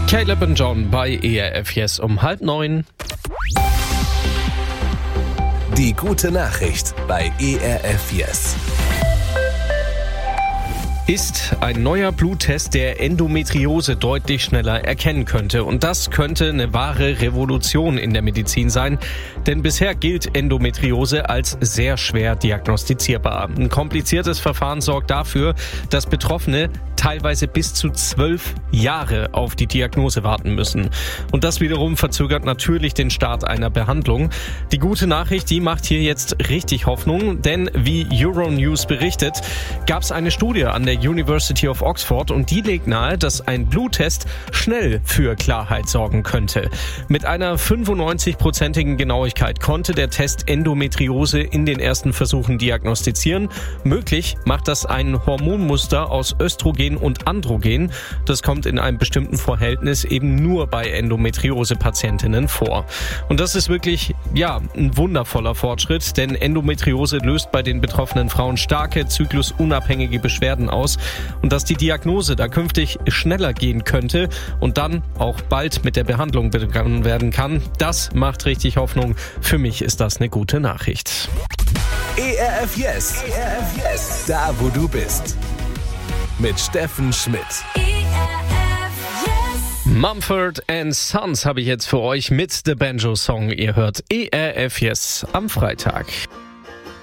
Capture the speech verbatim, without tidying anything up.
Caleb und John bei E R F Yes um halb neun. Die gute Nachricht bei E R F Yes. Ist ein neuer Bluttest, der Endometriose deutlich schneller erkennen könnte. Und das könnte eine wahre Revolution in der Medizin sein. Denn bisher gilt Endometriose als sehr schwer diagnostizierbar. Ein kompliziertes Verfahren sorgt dafür, dass Betroffene teilweise bis zu zwölf Jahre auf die Diagnose warten müssen. Und das wiederum verzögert natürlich den Start einer Behandlung. Die gute Nachricht, die macht hier jetzt richtig Hoffnung, denn wie Euronews berichtet, gab es eine Studie an der University of Oxford und die legt nahe, dass ein Bluttest schnell für Klarheit sorgen könnte. Mit einer fünfundneunzig-prozentigen Genauigkeit konnte der Test Endometriose in den ersten Versuchen diagnostizieren. Möglich macht das ein Hormonmuster aus Östrogen und Androgen. Das kommt in einem bestimmten Verhältnis eben nur bei Endometriose-Patientinnen vor. Und das ist wirklich, ja, ein wundervoller Fortschritt, denn Endometriose löst bei den betroffenen Frauen starke zyklusunabhängige Beschwerden aus. Und dass die Diagnose da künftig schneller gehen könnte und dann auch bald mit der Behandlung begonnen werden kann, das macht richtig Hoffnung. Für mich ist das eine gute Nachricht. E R F Yes. E R F Yes. Da, wo du bist. Mit Steffen Schmidt. Mumford and Sons habe ich jetzt für euch mit The Banjo Song. Ihr hört E R F Yes am Freitag.